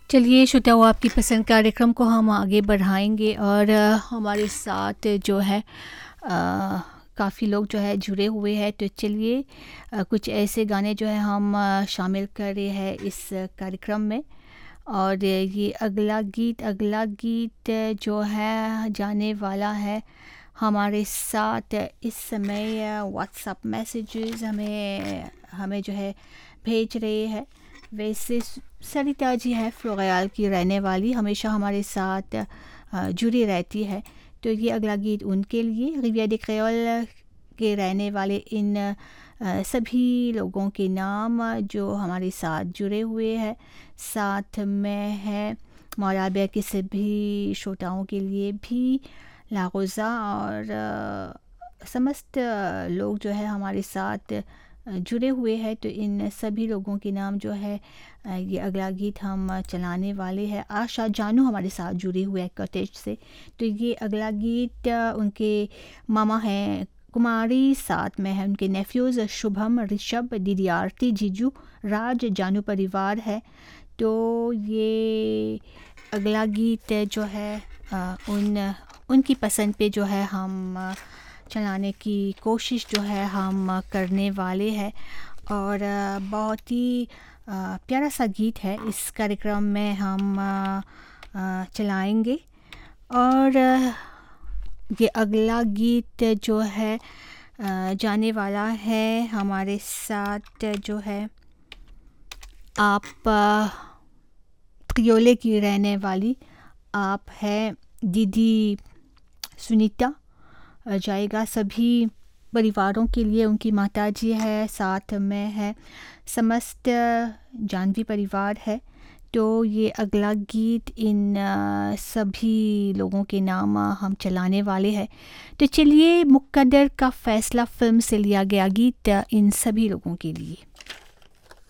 चलिए श्रोताओ, आपकी पसंद कार्यक्रम को हम आगे बढ़ाएंगे और हमारे साथ जो है काफ़ी लोग जो है जुड़े हुए हैं। तो चलिए कुछ ऐसे गाने जो है हम शामिल कर रहे हैं इस कार्यक्रम में। और ये अगला गीत जो है जाने वाला है हमारे साथ इस समय व्हाट्सएप मैसेजेस हमें हमें जो है भेज रहे हैं। वैसे सरिता जी है फ्लोरियाल की रहने वाली, हमेशा हमारे साथ जुड़ी रहती है। तो ये अगला गीत उनके लिए, रिविया डी क्रेओल के रहने वाले इन सभी लोगों के नाम जो हमारे साथ जुड़े हुए हैं। साथ में है मौलाबिया के सभी श्रोताओं के लिए भी लागोज़ा और समस्त लोग जो है हमारे साथ जुड़े हुए हैं। तो इन सभी लोगों के नाम जो है ये अगला गीत हम चलाने वाले हैं। आशा जानू हमारे साथ जुड़े हुए हैं कॉटेज से। तो ये अगला गीत उनके मामा हैं कुमारी, साथ में है उनके नेफ्यूज़ शुभम, ऋषभ, दीदी आरती, जीजू, राज, जानू परिवार है। तो ये अगला गीत जो है उनकी पसंद पे जो है हम चलाने की कोशिश जो है हम करने वाले हैं। और बहुत ही प्यारा सा गीत है, इस कार्यक्रम में हम चलाएंगे। और ये अगला गीत जो है जाने वाला है हमारे साथ जो है आप त्रियोले की रहने वाली आप है दीदी सुनीता, जाएगा सभी परिवारों के लिए। उनकी माता जी है, साथ में है समस्त जानवी परिवार है। तो ये अगला गीत इन सभी लोगों के नाम हम चलाने वाले हैं। तो चलिए मुकद्दर का फैसला फिल्म से लिया गया गीत इन सभी लोगों के लिए।